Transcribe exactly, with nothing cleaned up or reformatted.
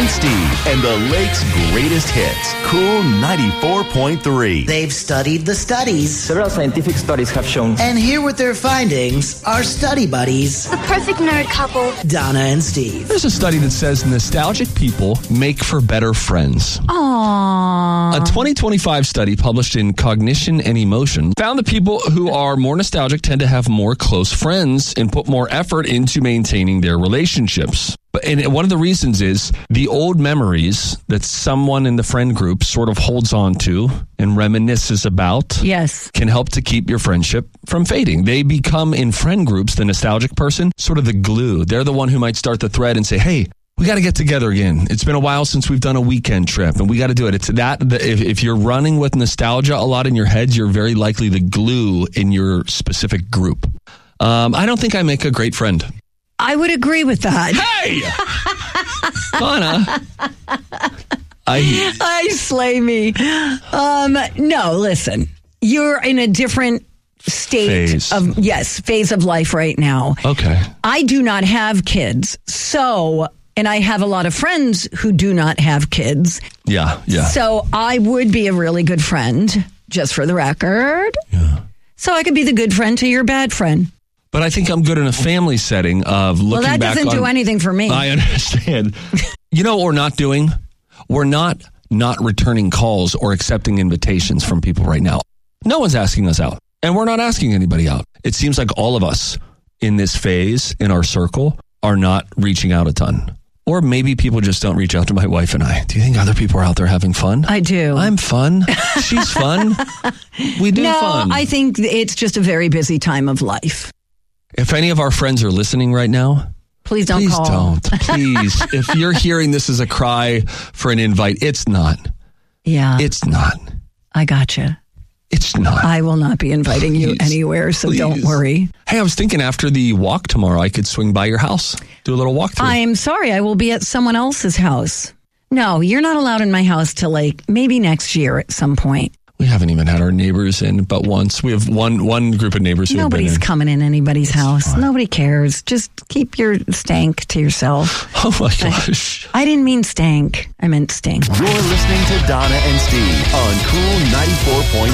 and Steve and the Lake's greatest hits. Cool ninety-four point three. They've studied the studies. Several scientific studies have shown. And here with their findings are study buddies, the perfect nerd couple, Donna and Steve. There's a study that says nostalgic people make for better friends. Aww. A twenty twenty-five study published in Cognition and Emotion found that people who are more nostalgic tend to have more close friends and put more effort into maintaining their relationships. And one of the reasons is the old memories that someone in the friend group sort of holds on to and reminisces about yes. can help to keep your friendship from fading. They become, in friend groups, the nostalgic person, sort of the glue. They're the one who might start the thread and say, hey, we got to get together again. It's been a while since we've done a weekend trip, and we got to do it. It's that if, if you're running with nostalgia a lot in your heads, you're very likely the glue in your specific group. Um, I don't think I make a great friend. I would agree with that. Hey! Donna. I, I slay me. Um, no, listen. You're in a different state phase. of, yes, phase of life right now. Okay. I do not have kids. So, and I have a lot of friends who do not have kids. Yeah, yeah. So I would be a really good friend, just for the record. Yeah. So I could be the good friend to your bad friend. But I think I'm good in a family setting of looking back on... Well, that doesn't do anything for me. I understand. You know what we're not doing? We're not not returning calls or accepting invitations from people right now. No one's asking us out. And we're not asking anybody out. It seems like all of us in this phase, in our circle, are not reaching out a ton. Or maybe people just don't reach out to my wife and I. Do you think other people are out there having fun? I do. I'm fun. She's fun. We do no, fun. No, I think it's just a very busy time of life. If any of our friends are listening right now, please don't please call. don't. Please. If you're hearing this as a cry for an invite, it's not. Yeah. It's not. I gotcha. It's not. I will not be inviting please, you anywhere, so please. Don't worry. Hey, I was thinking after the walk tomorrow, I could swing by your house, do a little walkthrough. I am sorry. I will be at someone else's house. No, you're not allowed in my house till like maybe next year at some point. We haven't even had our neighbors in but once. We have one one group of neighbors who Nobody's have been in. coming in anybody's That's house. fine. Nobody cares. Just keep your stank to yourself. Oh my gosh. I didn't mean stank. I meant stink. You're listening to Donna and Steve on Cool ninety-four point